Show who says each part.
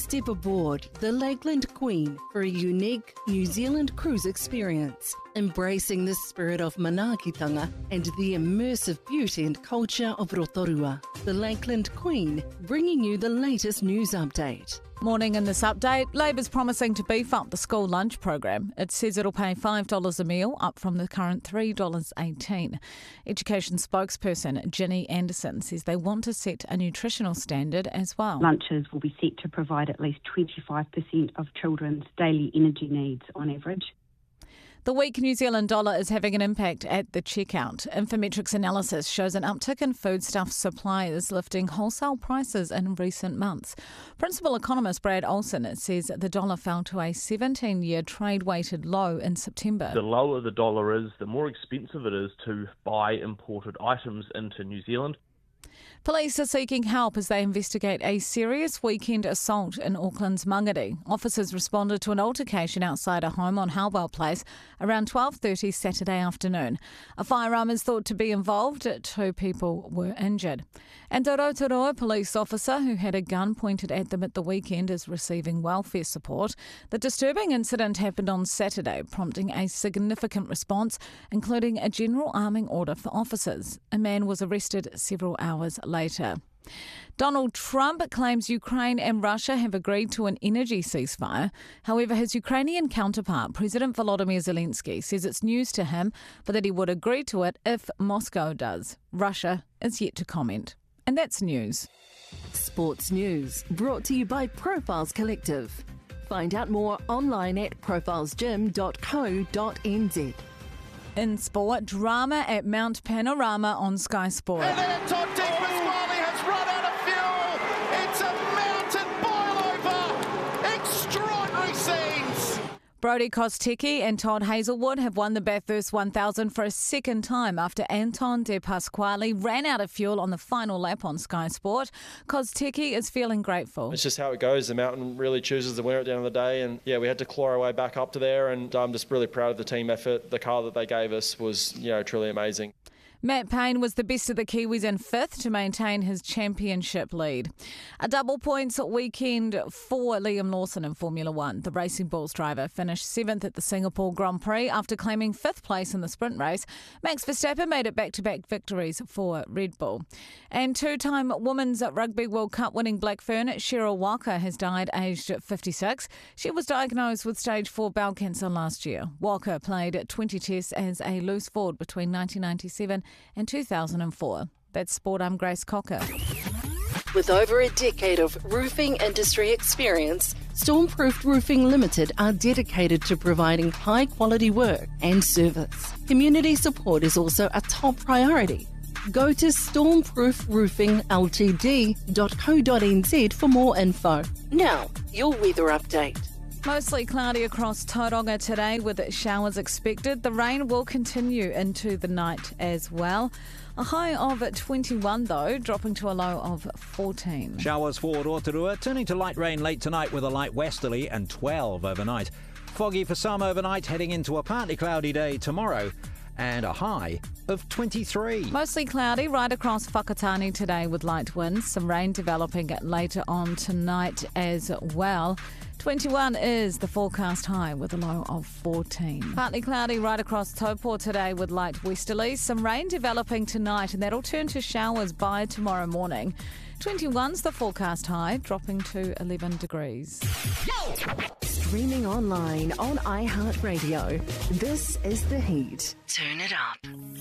Speaker 1: Step aboard the Lakeland Queen for a unique New Zealand cruise experience, embracing the spirit of manaakitanga and the immersive beauty and culture of Rotorua. The Lakeland Queen, bringing you the latest news update.
Speaker 2: Morning in this update, Labour's promising to beef up the school lunch program. It says it'll pay $5 a meal, up from the current $3.18. Education spokesperson Ginny Anderson says they want to set a nutritional standard as well.
Speaker 3: Lunches will be set to provide at least 25% of children's daily energy needs on average.
Speaker 2: The weak New Zealand dollar is having an impact at the checkout. Infometrics analysis shows an uptick in foodstuff suppliers lifting wholesale prices in recent months. Principal economist Brad Olsen says the dollar fell to a 17-year trade-weighted low in September.
Speaker 4: The lower the dollar is, the more expensive it is to buy imported items into New Zealand.
Speaker 2: Police are seeking help as they investigate a serious weekend assault in Auckland's Mangere. Officers responded to an altercation outside a home on Halwell Place around 12:30 Saturday afternoon. A firearm is thought to be involved. 2 people were injured. And a Rotorua police officer who had a gun pointed at them at the weekend is receiving welfare support. The disturbing incident happened on Saturday, prompting a significant response, including a general arming order for officers. A man was arrested several hours later. Donald Trump claims Ukraine and Russia have agreed to an energy ceasefire. However, his Ukrainian counterpart, President Volodymyr Zelensky, says it's news to him, but that he would agree to it if Moscow does. Russia is yet to comment. And that's news.
Speaker 1: Sports news brought to you by Profiles Collective. Find out more online at profilesgym.co.nz.
Speaker 2: In sport, drama at Mount Panorama on Sky Sport.
Speaker 5: And then Todd Pasquale has run out of fuel. It's a mountain boil-over. Extraordinary scenes.
Speaker 2: Brodie Kostecki and Todd Hazelwood have won the Bathurst 1000 for a second time after Anton De Pasquale ran out of fuel on the final lap on Sky Sport. Kostecki is feeling grateful.
Speaker 6: It's just how it goes. The mountain really chooses the winner at the end of the day, and we had to claw our way back up to there, and I'm just really proud of the team effort. The car that they gave us was, truly amazing.
Speaker 2: Matt Payne was the best of the Kiwis in 5th to maintain his championship lead. A double points weekend for Liam Lawson in Formula One. The Racing Bulls driver finished 7th at the Singapore Grand Prix after claiming 5th place in the sprint race. Max Verstappen made it back-to-back victories for Red Bull. And 2-time Women's Rugby World Cup winning Black Fern Cheryl Walker has died aged 56. She was diagnosed with stage 4 bowel cancer last year. Walker played 20 tests as a loose forward between 1997 and 2004. That's Sport. I'm Grace Cocker.
Speaker 1: With over a decade of roofing industry experience, Stormproof Roofing Limited are dedicated to providing high-quality work and service. Community support is also a top priority. Go to stormproofroofingltd.co.nz for more info. Now, your weather update.
Speaker 2: Mostly cloudy across Tauranga today with showers expected. The rain will continue into the night as well. A high of 21 though, dropping to a low of 14.
Speaker 7: Showers for Rotorua, turning to light rain late tonight with a light westerly and 12 overnight. Foggy for some overnight, heading into a partly cloudy day tomorrow. And a high of 23.
Speaker 2: Mostly cloudy right across Whakatane today with light winds. Some rain developing later on tonight as well. 21 is the forecast high with a low of 14. Partly cloudy right across Taupo today with light westerlies. Some rain developing tonight and that'll turn to showers by tomorrow morning. 21's the forecast high, dropping to 11 degrees.
Speaker 1: Streaming online on iHeartRadio. This is The Heat. Turn it up.